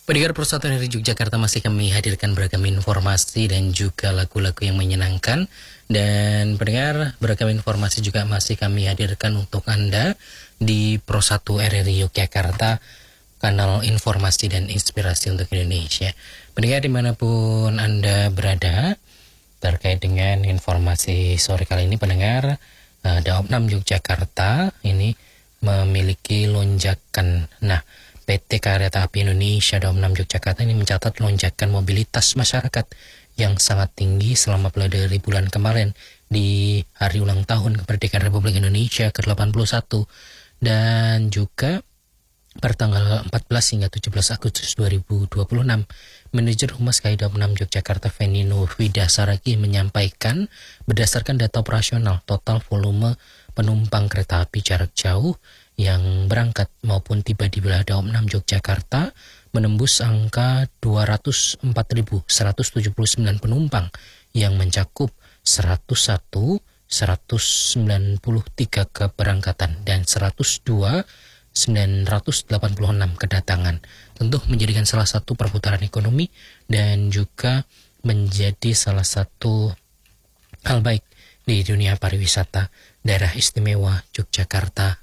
Pendengar Persatuan dari Yogyakarta, masih kami hadirkan beragam informasi dan juga lagu-lagu yang menyenangkan. Dan pendengar, beragam informasi juga masih kami hadirkan untuk Anda di Pro 1 RRI Yogyakarta, kanal informasi dan inspirasi untuk Indonesia. Pendengar dimanapun Anda berada, terkait dengan informasi sore kali ini, pendengar, Daob 6 Yogyakarta ini memiliki lonjakan. Nah, PT Kereta Api Indonesia Daob 6 Yogyakarta ini mencatat lonjakan mobilitas masyarakat yang sangat tinggi selama dari bulan kemarin di hari ulang tahun kemerdekaan Republik Indonesia ke-81, dan juga pertanggal 14 hingga 17 Agustus 2026. Manajer Humas KAI Daob 6 Yogyakarta Feni Nurwida Saragi menyampaikan berdasarkan data operasional, total volume penumpang kereta api jarak jauh yang berangkat maupun tiba di wilayah Daob 6 Yogyakarta menembus angka 204.179 penumpang yang mencakup 101, 193 keberangkatan dan 102, 986 kedatangan. Tentu menjadikan salah satu perputaran ekonomi dan juga menjadi salah satu hal baik di dunia pariwisata daerah istimewa Yogyakarta